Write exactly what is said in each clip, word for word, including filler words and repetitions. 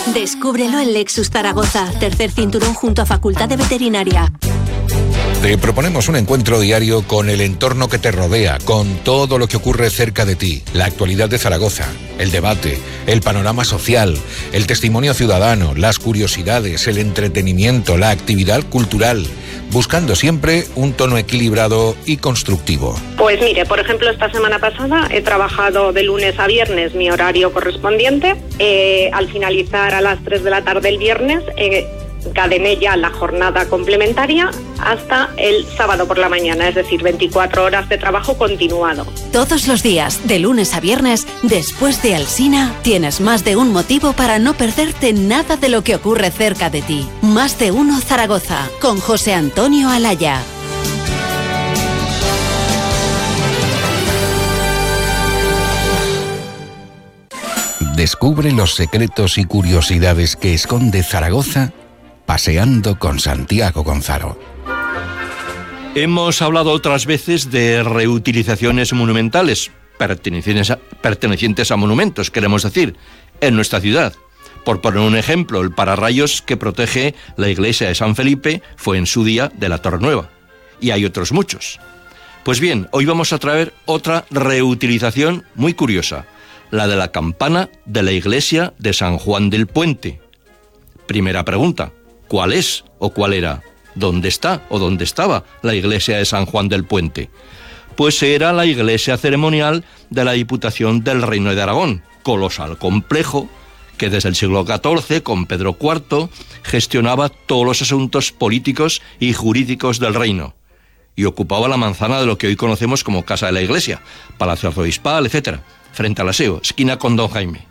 Descúbrelo en Lexus Zaragoza, tercer cinturón junto a Facultad de Veterinaria. Te proponemos un encuentro diario con el entorno que te rodea, con todo lo que ocurre cerca de ti, la actualidad de Zaragoza, el debate, el panorama social, el testimonio ciudadano, las curiosidades, el entretenimiento, la actividad cultural, buscando siempre un tono equilibrado y constructivo. Pues mire, por ejemplo, esta semana pasada he trabajado de lunes a viernes mi horario correspondiente. Eh, al finalizar a las tres de la tarde el viernes, eh, encadené ya la jornada complementaria hasta el sábado por la mañana, es decir, veinticuatro horas de trabajo continuado. Todos los días, de lunes a viernes, después de Alsina, tienes más de un motivo para no perderte nada de lo que ocurre cerca de ti. Más de uno Zaragoza, con José Antonio Alaya. Descubre los secretos y curiosidades que esconde Zaragoza paseando con Santiago Gonzalo. Hemos hablado otras veces de reutilizaciones monumentales, pertenecientes a, pertenecientes a monumentos, queremos decir, en nuestra ciudad. Por poner un ejemplo, el pararrayos que protege la iglesia de San Felipe fue en su día de la Torre Nueva. Y hay otros muchos. Pues bien, hoy vamos a traer otra reutilización muy curiosa, la de la campana de la iglesia de San Juan del Puente. Primera pregunta, ¿cuál es o cuál era? ¿Dónde está o dónde estaba la iglesia de San Juan del Puente? Pues era la iglesia ceremonial de la Diputación del Reino de Aragón, colosal complejo que desde el siglo catorce, con Pedro cuarto, gestionaba todos los asuntos políticos y jurídicos del reino y ocupaba la manzana de lo que hoy conocemos como Casa de la Iglesia, Palacio Arzobispal, etcétera, frente al Aseo, esquina con Don Jaime.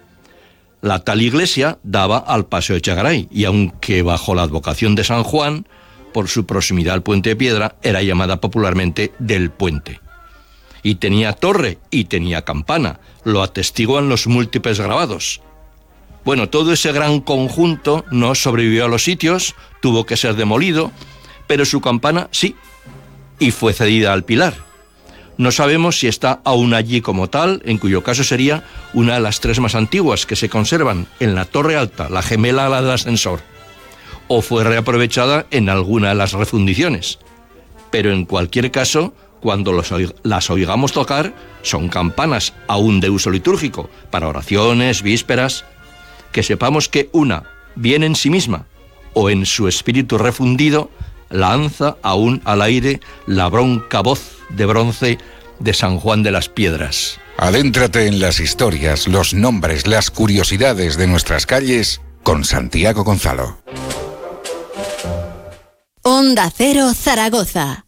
La tal iglesia daba al Paseo de Echegaray y aunque bajo la advocación de San Juan, por su proximidad al Puente de Piedra, era llamada popularmente del Puente. Y tenía torre y tenía campana, lo atestiguan los múltiples grabados. Bueno, todo ese gran conjunto no sobrevivió a los sitios, tuvo que ser demolido, pero su campana sí, y fue cedida al Pilar. No sabemos si está aún allí como tal, en cuyo caso sería una de las tres más antiguas que se conservan en la Torre Alta, la gemela a la del ascensor, o fue reaprovechada en alguna de las refundiciones. Pero en cualquier caso, cuando los, las oigamos tocar, son campanas aún de uso litúrgico, para oraciones, vísperas, que sepamos que una, bien en sí misma, o en su espíritu refundido, lanza aún al aire la bronca voz de bronce de San Juan de las Piedras. Adéntrate en las historias, los nombres, las curiosidades de nuestras calles con Santiago Gonzalo. Onda Cero Zaragoza.